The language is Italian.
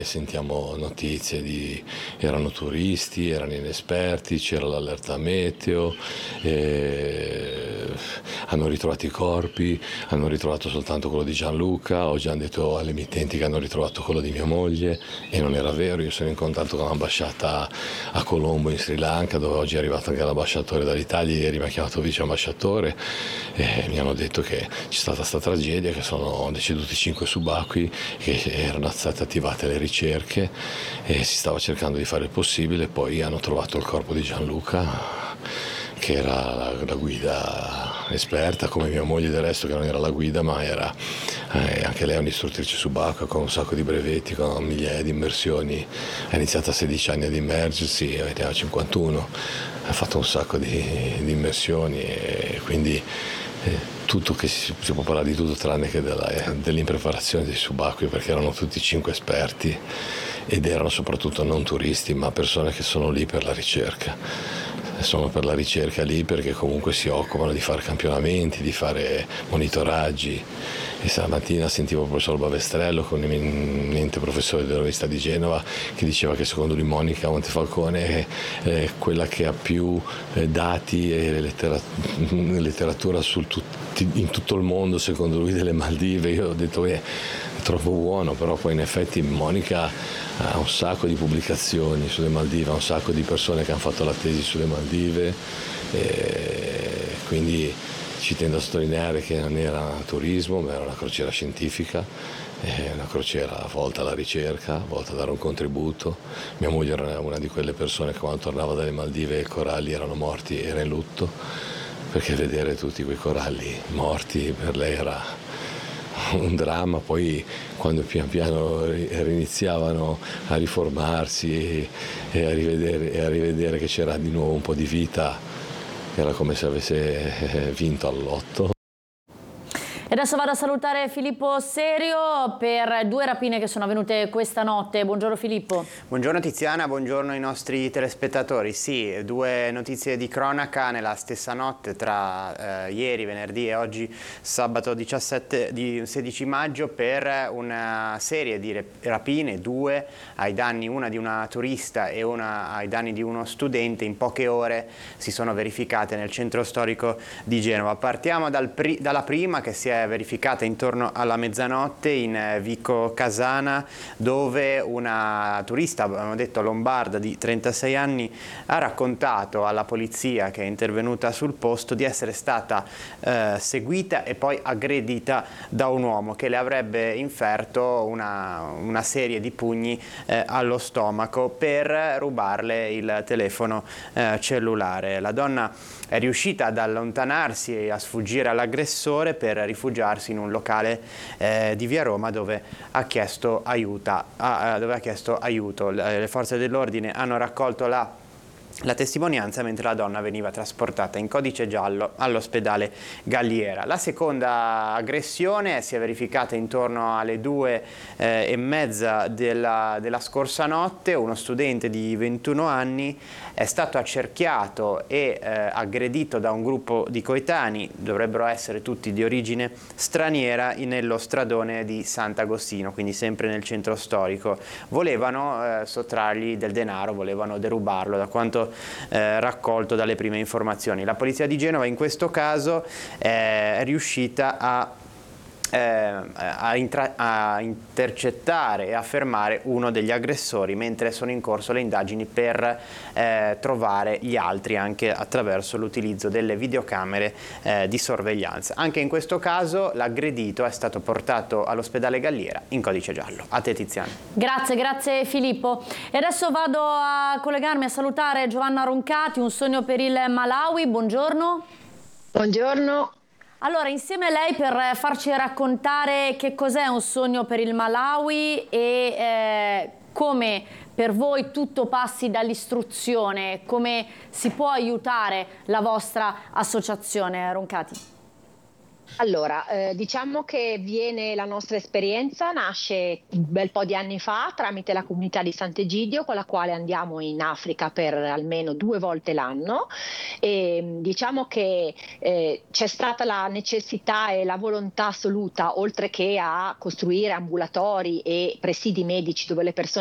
Sentiamo notizie erano turisti, erano inesperti, c'era l'allerta meteo, hanno ritrovato i corpi, hanno ritrovato soltanto quello di Gianluca, ho già detto alle emittenti che hanno ritrovato quello di mia moglie e non era vero. Io sono in contatto con l'ambasciata a Colombo in Sri Lanka, dove oggi è arrivato anche l'ambasciatore dall'Italia, ieri mi ha chiamato vice ambasciatore e mi hanno detto che c'è stata questa tragedia, che sono deceduti 5 subacquei, che erano state attivate le ricerche e si stava cercando di fare il possibile. Poi hanno trovato il corpo di Gianluca, che era la guida esperta, come mia moglie del resto, che non era la guida ma era anche lei un'istruttrice subacquea con un sacco di brevetti, con migliaia di immersioni. Ha iniziato a 16 anni ad immergersi, ne ha 51, ha fatto un sacco di immersioni e quindi tutto, che si può parlare di tutto tranne che dell'impreparazione dei subacquei, perché erano tutti 5 esperti ed erano soprattutto non turisti ma persone che sono lì per la ricerca. Sono per la ricerca lì perché comunque si occupano di fare campionamenti, di fare monitoraggi. E stamattina sentivo il professor Bavestrello, con un eminente professore dell'Università di Genova, che diceva che secondo lui Monica Montefalcone è quella che ha più dati e letteratura in tutto il mondo, secondo lui, delle Maldive. Io ho detto è troppo buono, però poi in effetti Monica ha un sacco di pubblicazioni sulle Maldive, ha un sacco di persone che hanno fatto la tesi sulle Maldive, e quindi ci tendo a sottolineare che non era turismo, ma era una crociera scientifica, una crociera volta alla ricerca, volta a dare un contributo. Mia moglie era una di quelle persone che quando tornava dalle Maldive i coralli erano morti, era in lutto, perché vedere tutti quei coralli morti per lei era un dramma. Poi quando pian piano riniziavano a riformarsi e a rivedere che c'era di nuovo un po' di vita, era come se avesse vinto al lotto. E adesso vado a salutare Filippo Serio per 2 rapine che sono avvenute questa notte. Buongiorno Filippo. Buongiorno Tiziana, buongiorno ai nostri telespettatori. Sì, 2 notizie di cronaca nella stessa notte tra ieri, venerdì e oggi, sabato 16 maggio, per una serie di rapine, 2 ai danni, una di una turista e una ai danni di uno studente, in poche ore si sono verificate nel centro storico di Genova. Partiamo dalla prima, che si è verificata intorno alla mezzanotte in Vico Casana, dove una turista, abbiamo detto lombarda, di 36 anni, ha raccontato alla polizia, che è intervenuta sul posto, di essere stata seguita e poi aggredita da un uomo che le avrebbe inferto una serie di pugni allo stomaco per rubarle il telefono cellulare. La donna è riuscita ad allontanarsi e a sfuggire all'aggressore per rifugiarsi in un locale di via Roma, dove ha chiesto aiuto. Le forze dell'ordine hanno raccolto la testimonianza, mentre la donna veniva trasportata in codice giallo all'ospedale Galliera. La seconda aggressione si è verificata intorno alle 2:30 della scorsa notte. Uno studente di 21 anni è stato accerchiato e aggredito da un gruppo di coetanei, dovrebbero essere tutti di origine straniera, nello stradone di Sant'Agostino, quindi sempre nel centro storico. Volevano sottrargli del denaro, volevano derubarlo, da quanto raccolto dalle prime informazioni. La polizia di Genova in questo caso è riuscita a intercettare e a fermare uno degli aggressori, mentre sono in corso le indagini per trovare gli altri, anche attraverso l'utilizzo delle videocamere di sorveglianza. Anche in questo caso l'aggredito è stato portato all'ospedale Galliera in codice giallo. A te Tiziana. Grazie Filippo. E adesso vado a collegarmi a salutare Giovanna Roncati, Un sogno per il Malawi. Buongiorno. Buongiorno. Allora, insieme a lei per farci raccontare che cos'è Un sogno per il Malawi e come per voi tutto passi dall'istruzione, come si può aiutare la vostra associazione, Roncati. Allora, diciamo che la nostra esperienza nasce un bel po' di anni fa tramite la comunità di Sant'Egidio, con la quale andiamo in Africa per almeno 2 volte l'anno. Diciamo che c'è stata la necessità e la volontà assoluta, oltre che a costruire ambulatori e presidi medici dove le persone